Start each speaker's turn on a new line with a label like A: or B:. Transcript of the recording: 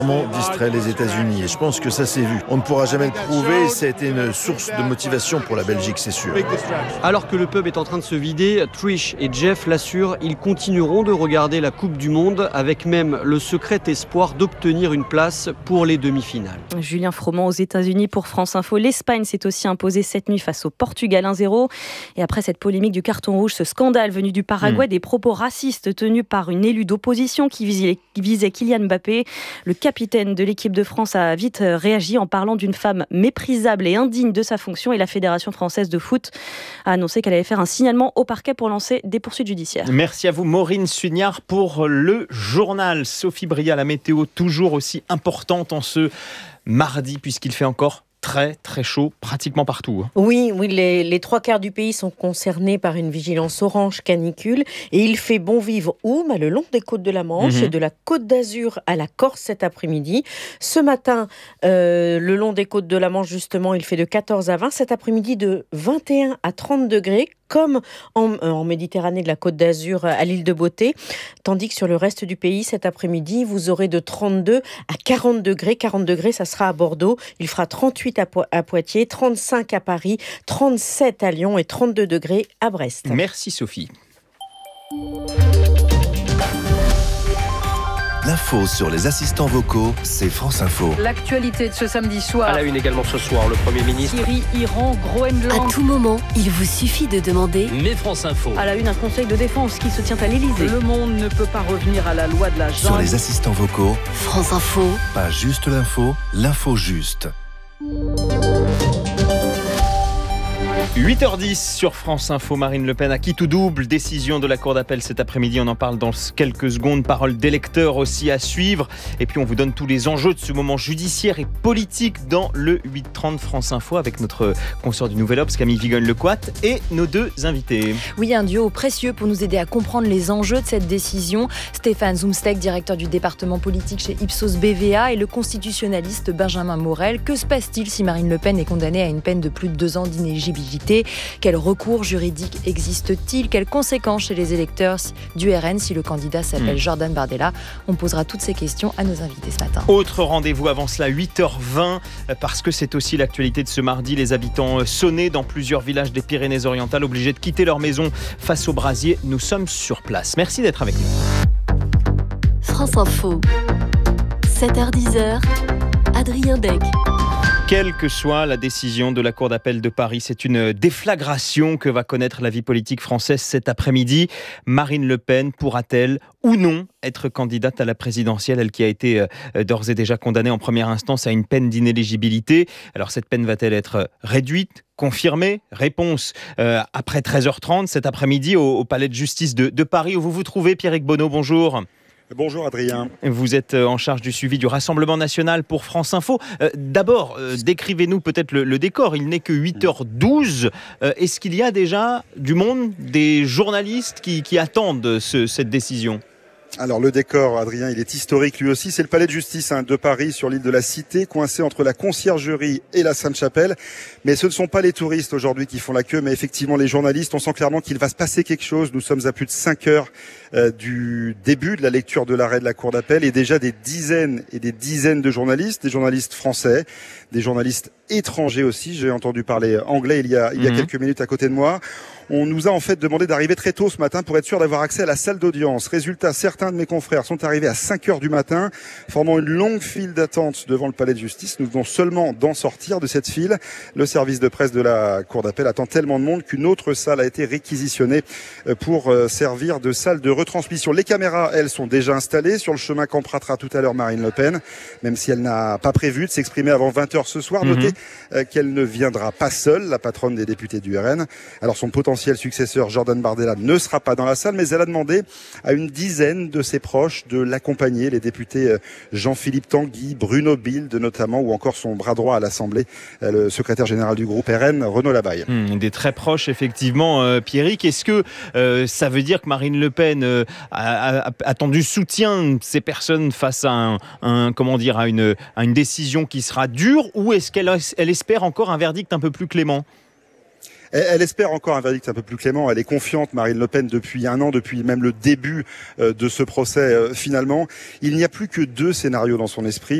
A: distrait les États-Unis et je pense que ça s'est vu. On ne pourra jamais le prouver, ça a été une source de motivation pour la Belgique, c'est sûr.
B: Alors que le pub est en train de se vider, Trish et Jeff l'assurent, ils continueront de regarder la Coupe du Monde avec même le secret espoir d'obtenir une place pour les demi-finales.
C: Julien Froment aux États-Unis pour France Info. L'Espagne s'est aussi imposée cette nuit face au Portugal 1-0. Et après cette polémique du carton rouge, ce scandale venu du Paraguay, des propos racistes tenus par une élue d'opposition qui visait Kylian Mbappé, le capitaine de l'équipe de France a vite réagi en parlant d'une femme méprisable et indigne de sa fonction et la Fédération française de foot a annoncé qu'elle allait faire un signalement au parquet pour lancer des poursuites judiciaires.
D: Merci à vous Maureen Sugnard pour le journal. Sophie Bria, la météo toujours aussi importante en ce mardi puisqu'il fait encore très très chaud pratiquement partout.
E: Oui, les trois quarts du pays sont concernés par une vigilance orange canicule et il fait bon vivre le long des côtes de la Manche et de la Côte d'Azur à la Corse cet après-midi. Ce matin, le long des côtes de la Manche justement, il fait de 14 à 20. Cet après-midi de 21 à 30 degrés comme en Méditerranée de la Côte d'Azur à l'île de Beauté. Tandis que sur le reste du pays, cet après-midi, vous aurez de 32 à 40 degrés. 40 degrés, ça sera à Bordeaux. Il fera 38 à Poitiers, 35 à Paris, 37 à Lyon et 32 degrés à Brest.
D: Merci Sophie.
F: L'info sur les assistants vocaux, c'est France Info.
G: L'actualité de ce samedi soir.
B: À la une également ce soir, le Premier ministre.
G: Syrie, Iran, Groenland.
H: À tout moment, il vous suffit de demander.
B: Mais France Info.
C: À la une, un conseil de défense qui se tient à l'Élysée.
G: Le monde ne peut pas revenir à la loi de la jungle.
F: Sur les assistants vocaux,
H: France Info.
F: pas juste l'info, l'info juste.
D: 8h10 sur France Info, Marine Le Pen a qui tout double, décision de la Cour d'appel cet après-midi, on en parle dans quelques secondes, parole d'électeurs aussi à suivre, et puis on vous donne tous les enjeux de ce moment judiciaire et politique dans le 8h30 France Info avec notre consoeur du Nouvel Obs, Camille Vigogne-Lecoat, et nos deux invités.
I: Oui, un duo précieux pour nous aider à comprendre les enjeux de cette décision. Stéphane Zumsteck, directeur du département politique chez Ipsos BVA, et le constitutionnaliste Benjamin Morel. Que se passe-t-il si Marine Le Pen est condamnée à une peine de plus de 2 ans d'inéligibilité ? Quel recours juridique existe-t-il ? Quelles conséquences chez les électeurs du RN si le candidat s'appelle Jordan Bardella ? On posera toutes ces questions à nos invités ce matin.
D: Autre rendez-vous avant cela, 8h20, parce que c'est aussi l'actualité de ce mardi. Les habitants sonnés dans plusieurs villages des Pyrénées-Orientales, obligés de quitter leur maison face au brasier. Nous sommes sur place. Merci d'être avec nous.
H: France Info, 7h-10h, Adrien Dec.
D: Quelle que soit la décision de la Cour d'appel de Paris, c'est une déflagration que va connaître la vie politique française cet après-midi. Marine Le Pen pourra-t-elle ou non être candidate à la présidentielle, elle qui a été d'ores et déjà condamnée en première instance à une peine d'inéligibilité. Alors cette peine va-t-elle être réduite, confirmée ? Réponse après 13h30 cet après-midi au Palais de justice de Paris où vous vous trouvez. Pierrick Bonneau, bonjour.
J: Bonjour Adrien.
D: Vous êtes en charge du suivi du Rassemblement National pour France Info. D'abord, décrivez-nous peut-être le décor. Il n'est que 8h12. Est-ce qu'il y a déjà du monde, des journalistes qui attendent cette décision ?
J: Alors le décor, Adrien, il est historique lui aussi. C'est le palais de justice de Paris sur l'île de la Cité, coincé entre la Conciergerie et la Sainte-Chapelle. Mais ce ne sont pas les touristes aujourd'hui qui font la queue, mais effectivement les journalistes. On sent clairement qu'il va se passer quelque chose. Nous sommes à plus de 5 heures du début de la lecture de l'arrêt de la Cour d'appel et déjà des dizaines et des dizaines de journalistes, des journalistes français, des journalistes étrangers aussi. J'ai entendu parler anglais il y a quelques minutes à côté de moi. On nous a en fait demandé d'arriver très tôt ce matin pour être sûr d'avoir accès à la salle d'audience. Résultat, certains de mes confrères sont arrivés à 5 heures du matin, formant une longue file d'attente devant le palais de justice. Nous venons seulement d'en sortir de cette file. Le service de presse de la Cour d'appel attend tellement de monde qu'une autre salle a été réquisitionnée pour servir de salle de retransmission. Les caméras, elles, sont déjà installées sur le chemin qu'empruntera tout à l'heure Marine Le Pen, même si elle n'a pas prévu de s'exprimer avant 20h ce soir. Notez qu'elle ne viendra pas seule, la patronne des députés du RN. Alors son potentiel successeur Jordan Bardella ne sera pas dans la salle, mais elle a demandé à une dizaine de ses proches de l'accompagner, les députés Jean-Philippe Tanguy, Bruno Bilde notamment, ou encore son bras droit à l'Assemblée, le secrétaire général du groupe RN, Renaud Labaille.
D: Des très proches, effectivement, Pierrick. Est-ce que ça veut dire que Marine Le Pen a attendu soutien de ces personnes face à à une décision qui sera dure, ou est-ce qu'elle espère encore un verdict un peu plus clément ?
J: Elle espère encore un verdict un peu plus clément. Elle est confiante, Marine Le Pen, depuis un an, depuis même le début de ce procès. Finalement, il n'y a plus que 2 scénarios dans son esprit.